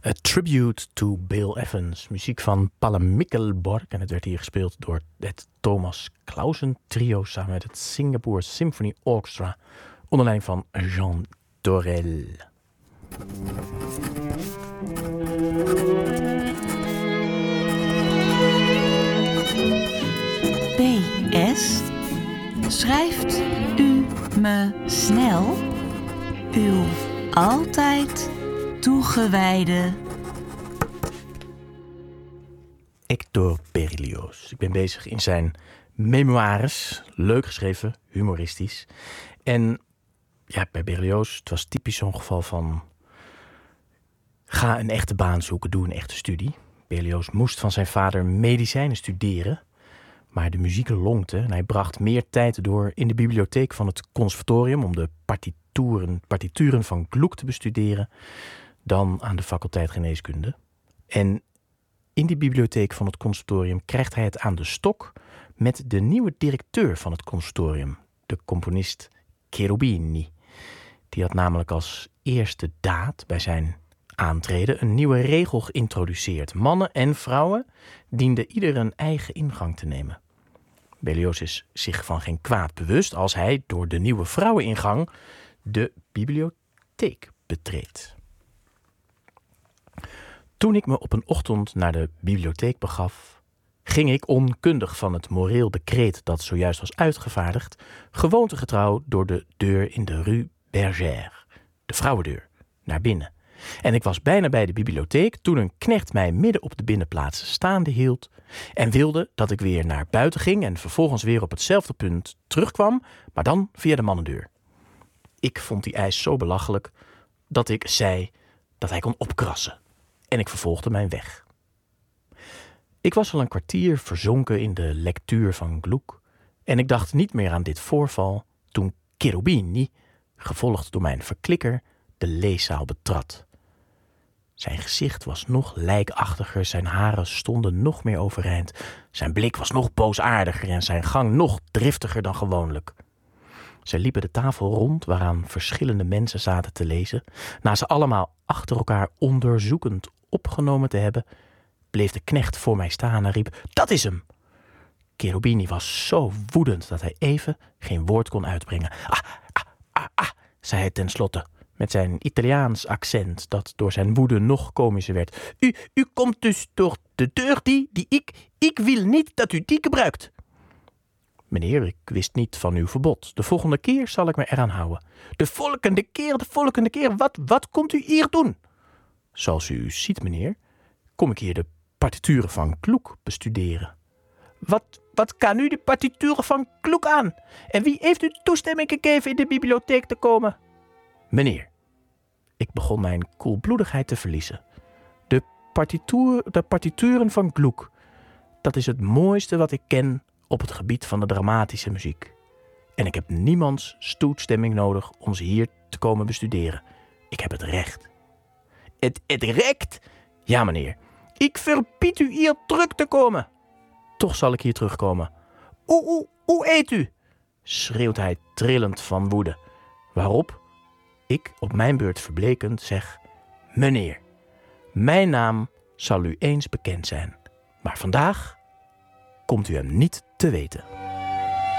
A Tribute to Bill Evans. Muziek van Palle Mikkelborg. En het werd hier gespeeld door het Thomas Clausen trio samen met het Singapore Symphony Orchestra onder leiding van Jean Dorel. PS. Schrijft u me snel uw altijd toegewijde Hector Berlioz. Ik ben bezig in zijn memoires. Leuk geschreven, humoristisch. En ja, bij Berlioz, het was typisch zo'n geval van ga een echte baan zoeken, doe een echte studie. Berlioz moest van zijn vader medicijnen studeren, maar de muziek lonkte en hij bracht meer tijd door in de bibliotheek van het conservatorium om de partituren van Gluck te bestuderen dan aan de faculteit geneeskunde. En in die bibliotheek van het conservatorium krijgt hij het aan de stok met de nieuwe directeur van het conservatorium, de componist Cherubini. Die had namelijk als eerste daad bij zijn aantreden een nieuwe regel geïntroduceerd. Mannen en vrouwen dienden ieder een eigen ingang te nemen. Berlioz is zich van geen kwaad bewust als hij door de nieuwe vrouweningang de bibliotheek betreedt. Toen ik me op een ochtend naar de bibliotheek begaf, ging ik onkundig van het moreel decreet dat zojuist was uitgevaardigd, gewoontegetrouw door de deur in de Rue Bergère, de vrouwendeur, naar binnen. En ik was bijna bij de bibliotheek toen een knecht mij midden op de binnenplaats staande hield en wilde dat ik weer naar buiten ging en vervolgens weer op hetzelfde punt terugkwam, maar dan via de mannendeur. Ik vond die eis zo belachelijk dat ik zei dat hij kon opkrassen en ik vervolgde mijn weg. Ik was al een kwartier verzonken in de lectuur van Gluck en ik dacht niet meer aan dit voorval toen Cherubini, gevolgd door mijn verklikker, de leeszaal betrad. Zijn gezicht was nog lijkachtiger, zijn haren stonden nog meer overeind, zijn blik was nog boosaardiger en zijn gang nog driftiger dan gewoonlijk. Zij liepen de tafel rond waaraan verschillende mensen zaten te lezen. Na ze allemaal achter elkaar onderzoekend opgenomen te hebben, bleef de knecht voor mij staan en riep: "Dat is hem!" Cherubini was zo woedend dat hij even geen woord kon uitbrengen. Ah, zei hij tenslotte, met zijn Italiaans accent dat door zijn woede nog komischer werd. U komt dus door de deur die ik wil niet dat u die gebruikt. Meneer, ik wist niet van uw verbod. De volgende keer zal ik me eraan houden. De volgende keer, wat komt u hier doen? Zoals u ziet, meneer, kom ik hier de partituren van Gluck bestuderen. Wat kan u de partituren van Gluck aan? En wie heeft u toestemming gegeven in de bibliotheek te komen? Meneer, ik begon mijn koelbloedigheid te verliezen. De partituren van Gluck, dat is het mooiste wat ik ken op het gebied van de dramatische muziek. En ik heb niemands toestemming nodig om ze hier te komen bestuderen. Ik heb het recht. Het recht? Ja, meneer. Ik verbied u hier terug te komen. Toch zal ik hier terugkomen. Hoe eet u? Schreeuwt hij trillend van woede. Waarop ik op mijn beurt verblekend zeg: meneer, mijn naam zal u eens bekend zijn. Maar vandaag komt u hem niet te weten.